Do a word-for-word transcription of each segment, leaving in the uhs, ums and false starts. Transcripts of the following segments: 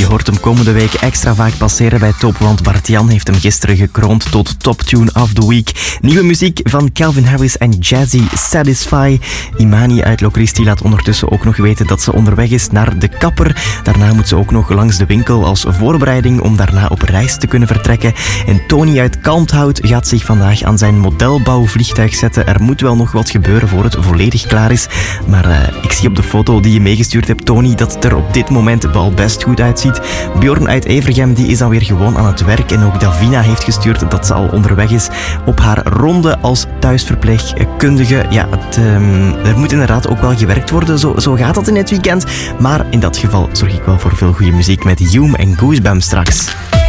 hoort hem komende week extra vaak passeren bij Top, want Bart-Jan heeft hem gisteren gekroond tot Top Tune of the Week. Nieuwe muziek van Calvin Harris en Jazzy, Satisfy. Imani uit Locristi laat ondertussen ook nog weten dat ze onderweg is naar de kapper. Daarna moet ze ook nog langs de winkel als voorbereiding om daarna op reis te kunnen vertrekken. En Tony uit Kalmthout gaat zich vandaag aan zijn modelbouwvliegtuig zetten. Er moet wel nog wat gebeuren voor het volledig klaar is. Maar uh, ik zie op de foto die je meegestuurd hebt, Tony, dat het er op dit moment al best goed uitziet. Bjorn uit Evergem die is dan weer gewoon aan het werk. En ook Davina heeft gestuurd dat ze al onderweg is op haar ronde als thuisverpleegkundige. Ja, het, um, er moet inderdaad ook wel gewerkt worden. Zo, zo gaat dat in het weekend. Maar in dat geval zorg ik wel voor veel goede muziek met Hume en Goosebumps straks.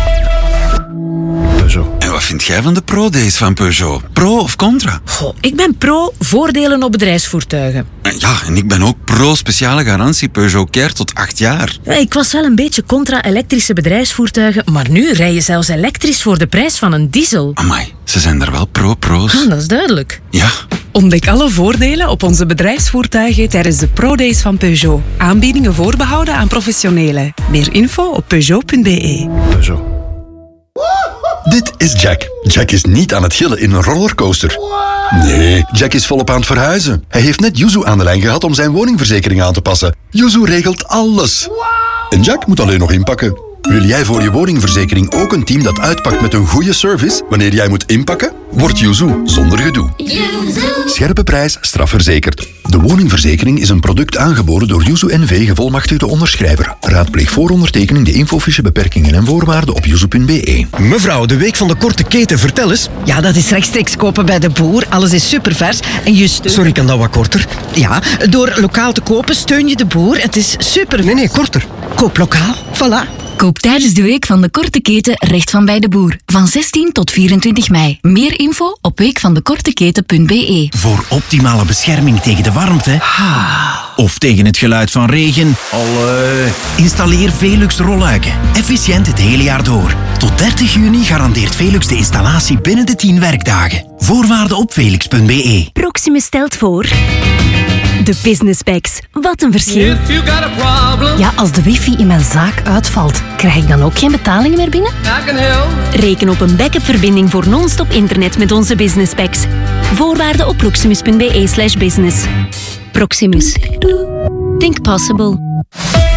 Peugeot. En wat vind jij van de Pro-Days van Peugeot? Pro of contra? Goh, ik ben pro voordelen op bedrijfsvoertuigen. Ja, en ik ben ook pro speciale garantie Peugeot Care tot acht jaar. Ja, ik was wel een beetje contra elektrische bedrijfsvoertuigen, maar nu rij je zelfs elektrisch voor de prijs van een diesel. Amai, ze zijn er wel pro-pro's. Ah, dat is duidelijk. Ja. Ontdek alle voordelen op onze bedrijfsvoertuigen tijdens de Pro-Days van Peugeot. Aanbiedingen voorbehouden aan professionelen. Meer info op peugeot punt b e. Peugeot. Dit is Jack. Jack is niet aan het gillen in een rollercoaster. Nee, Jack is volop aan het verhuizen. Hij heeft net Yuzu aan de lijn gehad om zijn woningverzekering aan te passen. Yuzu regelt alles. En Jack moet alleen nog inpakken. Wil jij voor je woningverzekering ook een team dat uitpakt met een goede service wanneer jij moet inpakken? Word Yuzu zonder gedoe. Scherpe prijs, strafverzekerd. De woningverzekering is een product aangeboden door Yuzu N V gevolmachtigde onderschrijver. Raadpleeg voor ondertekening de infofiche beperkingen en voorwaarden op yuzu punt b e. Mevrouw, de week van de korte keten, vertel eens. Ja, dat is rechtstreeks kopen bij de boer. Alles is supervers en je steunt... Sorry, kan dat wat korter? Ja, door lokaal te kopen steun je de boer. Het is super... Nee, nee, korter. Koop lokaal, voilà. Koop tijdens de week van de korte keten recht van bij de boer. Van zestien tot vierentwintig mei. Meer info op weekvandekorteketen punt b e. Voor optimale bescherming tegen de warmte of tegen het geluid van regen, allee. Installeer Velux rolluiken. Efficiënt het hele jaar door. Tot dertig juni garandeert Velux de installatie binnen de tien werkdagen. Voorwaarden op velux punt b e. Proximus stelt voor... De Business Packs. Wat een verschil. Ja, als de wifi in mijn zaak uitvalt, krijg ik dan ook geen betalingen meer binnen? Reken op een backup-verbinding voor non-stop internet met onze Business Packs. Voorwaarden op proximus punt b e slash business. Proximus. Think possible.